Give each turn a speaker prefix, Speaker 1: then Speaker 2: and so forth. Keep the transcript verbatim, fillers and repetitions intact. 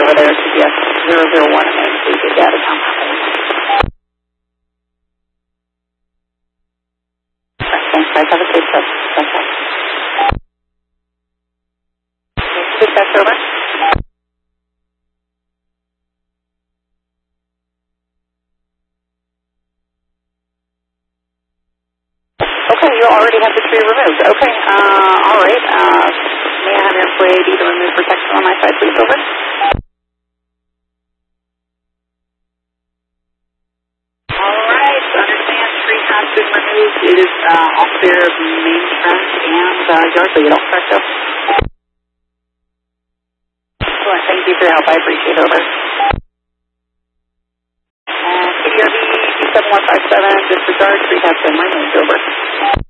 Speaker 1: over there to the zero zero one and then we get data down that way. Thanks, guys. Have a safe trip. Okay. Dispatch over. Okay, you already have the tree removed. Okay, uh, all right. Uh, may I have your employee I D to remove protection on my side, please, over? All right, so understand tree has been removed. It is uh, off their main front and uh, yard lead. All correct, though? Excellent. Thank you for your help. I appreciate it. Over. And K D R V two seven one five seven, disregard, tree has been removed. Over.